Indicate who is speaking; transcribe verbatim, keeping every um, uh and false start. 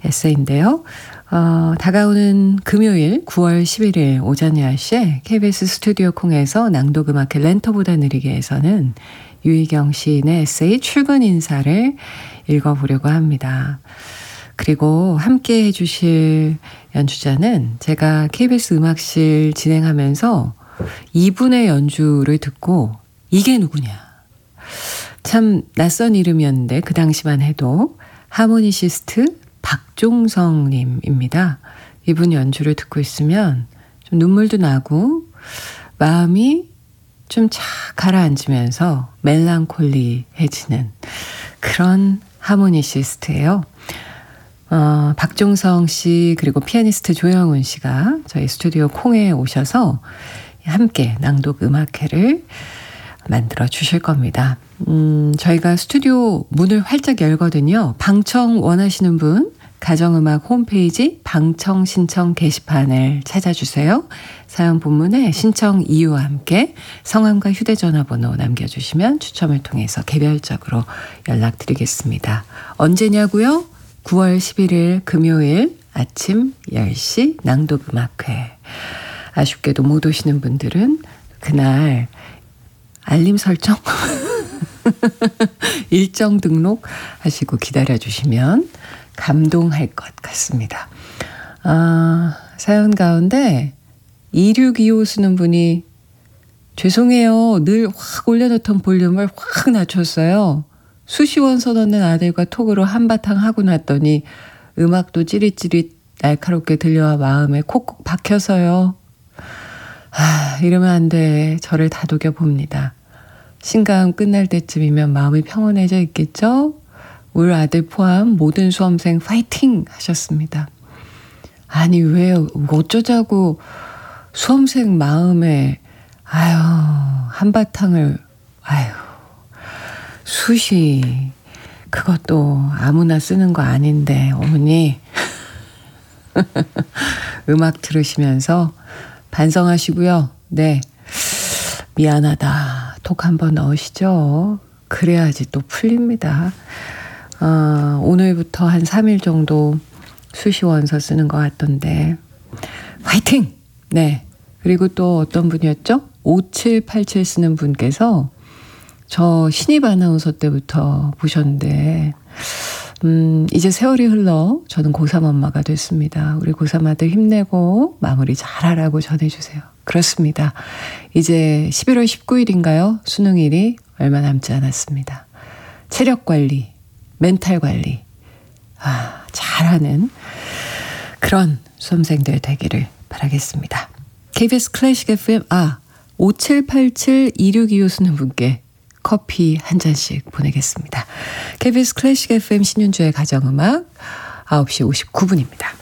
Speaker 1: 에세이인데요. 어, 다가오는 금요일 구월 십일일 오전 열 시에 케이비에스 스튜디오 콩에서 낭독음악회 렌터보다 느리게에서는 유희경 시인의 에세이 출근 인사를 읽어보려고 합니다. 그리고 함께 해주실 연주자는 제가 케이비에스 음악실 진행하면서 이분의 연주를 듣고 이게 누구냐. 참 낯선 이름이었는데 그 당시만 해도 하모니시스트 박종성님입니다. 이분 연주를 듣고 있으면 좀 눈물도 나고 마음이 좀 착 가라앉으면서 멜랑콜리해지는 그런 하모니시스트예요. 어, 박종성 씨 그리고 피아니스트 조영훈 씨가 저희 스튜디오 콩에 오셔서 함께 낭독 음악회를 만들어 주실 겁니다. 음, 저희가 스튜디오 문을 활짝 열거든요. 방청 원하시는 분 가정음악 홈페이지 방청 신청 게시판을 찾아주세요. 사연 본문에 신청 이유와 함께 성함과 휴대전화 번호 남겨주시면 추첨을 통해서 개별적으로 연락드리겠습니다. 언제냐고요? 구월 십일일 금요일 아침 열 시 낭독음악회. 아쉽게도 못 오시는 분들은 그날 알림 설정 일정 등록 하시고 기다려주시면 감동할 것 같습니다. 아, 사연 가운데 이육이오 쓰는 분이 죄송해요. 늘 확 올려놓던 볼륨을 확 낮췄어요. 수시원 써놓는 아들과 톡으로 한바탕 하고 났더니 음악도 찌릿찌릿 날카롭게 들려와 마음에 콕콕 박혀서요. 아, 이러면 안 돼. 저를 다독여 봅니다. 신가음 끝날 때쯤이면 마음이 평온해져 있겠죠? 울 아들 포함 모든 수험생 파이팅 하셨습니다. 아니 왜 어쩌자고 수험생 마음에 아유 한바탕을 아유 수시 그것도 아무나 쓰는 거 아닌데 어머니 음악 들으시면서 반성하시고요. 네, 미안하다. 톡 한번 넣으시죠. 그래야지 또 풀립니다. 어, 오늘부터 한 삼 일 정도 수시원서 쓰는 것 같던데 화이팅! 네, 그리고 또 어떤 분이었죠? 오칠팔칠 쓰는 분께서 저 신입 아나운서 때부터 보셨는데 음, 이제 세월이 흘러 저는 고삼 엄마가 됐습니다. 우리 고삼 아들 힘내고 마무리 잘하라고 전해주세요. 그렇습니다. 이제 십일월 십구일인가요? 수능일이 얼마 남지 않았습니다. 체력 관리, 멘탈 관리 아, 잘하는 그런 수험생들 되기를 바라겠습니다. 케이비에스 클래식 에프엠 아 오칠팔칠 이육이오 쓰는 분께 커피 한 잔씩 보내겠습니다. 케이비에스 클래식 에프엠 신윤주의 가정음악 아홉 시 오십구 분입니다.